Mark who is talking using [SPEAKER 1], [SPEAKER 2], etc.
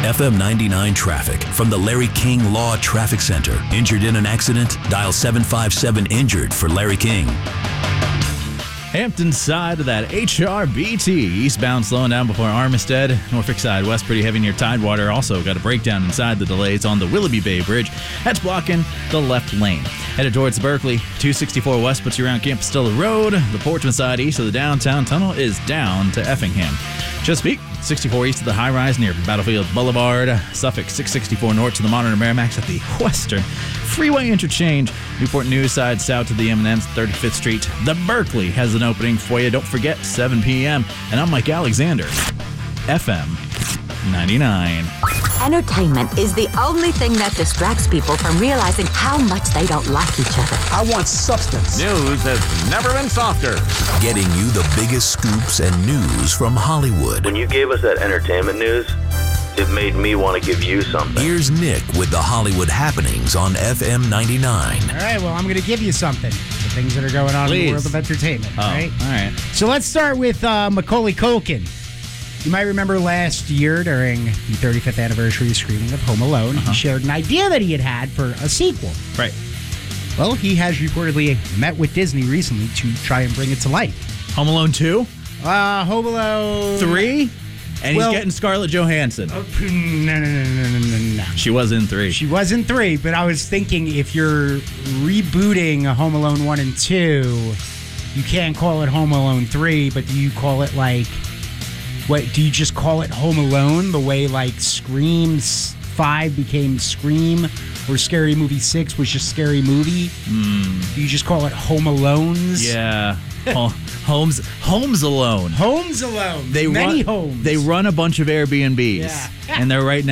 [SPEAKER 1] FM 99 traffic from the Larry King Law Traffic Center. Injured in an accident? Dial 757-INJURED for Larry King.
[SPEAKER 2] Hampton side of that HRBT. Eastbound slowing down before Armistead. Norfolk side, west pretty heavy near Tidewater. Also got a breakdown inside the delays on the Willoughby Bay Bridge. That's blocking the left lane. Headed towards Berkeley. 264 west puts you around Campostella Road. The Portsmouth side east of the downtown tunnel is down to Effingham. Chesapeake, 64 east of the high rise near Battlefield Boulevard. Suffolk, 664 north to the Modern Merrimax at the Western Freeway Interchange. Newport News side south to the M&M's, 35th Street. The Berkeley has an opening for you. Don't forget, 7 p.m. And I'm Mike Alexander, FM 99.
[SPEAKER 3] Entertainment is the only thing that distracts people from realizing how much they don't like each other.
[SPEAKER 4] I want substance.
[SPEAKER 5] News has never been softer.
[SPEAKER 1] Getting you the biggest scoops and news from Hollywood.
[SPEAKER 6] When you gave us that entertainment news, it made me want to give you something.
[SPEAKER 1] Here's Nick with the Hollywood happenings on FM 99.
[SPEAKER 4] All right, well, I'm going to give you something. The things that are going on in the world of entertainment, right?
[SPEAKER 2] All right.
[SPEAKER 4] So let's start with Macaulay Culkin. You might remember last year during the 35th anniversary screening of Home Alone, he shared an idea that he had for a sequel.
[SPEAKER 2] Right.
[SPEAKER 4] Well, he has reportedly met with Disney recently to try and bring it to life.
[SPEAKER 2] Home Alone 2?
[SPEAKER 4] Home Alone
[SPEAKER 2] 3? And he's getting Scarlett Johansson.
[SPEAKER 4] No.
[SPEAKER 2] She was in 3.
[SPEAKER 4] She was in 3, but I was thinking if you're rebooting Home Alone 1 and 2, you can't call it Home Alone 3, but do you call it like... What, do you just call it Home Alone the way like Scream 5 became Scream or Scary Movie 6 was just Scary Movie? Do you just call it Home Alones?
[SPEAKER 2] Yeah. Homes Alone.
[SPEAKER 4] Homes Alone.
[SPEAKER 2] They run a bunch of Airbnbs.
[SPEAKER 4] Yeah.
[SPEAKER 2] And they're right